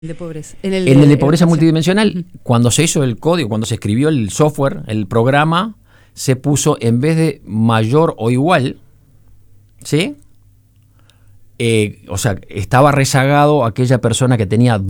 De pobreza. En el de pobreza educación. multidimensional, cuando se hizo el código, cuando se escribió el software, el programa, se puso en vez de mayor o igual, ¿sí? O sea, estaba rezagado aquella persona que tenía